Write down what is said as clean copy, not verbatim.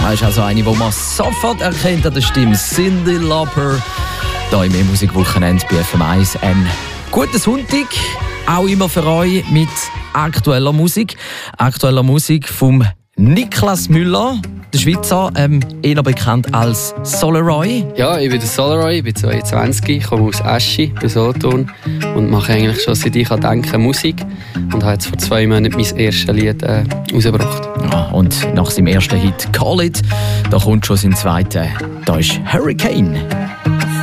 Das ist also eine, die man sofort erkennt an der Stimme. Cyndi Lauper. Hier im E-Musik-Wochenende bei FM1. Guten Sonntag, auch immer für euch mit aktueller Musik. Aktueller Musik vom Niklas Müller, der Schweizer, eher bekannt als Solaroy. Ja, ich bin der Solaroy, ich bin 22, komme aus Eschi, bin Solothurn und mache eigentlich schon seit ich denke Musik und habe jetzt vor 2 Monaten mein erstes Lied rausgebracht. Ja, und nach seinem ersten Hit «Call It», da kommt schon sein zweiter, da ist «Hurricane».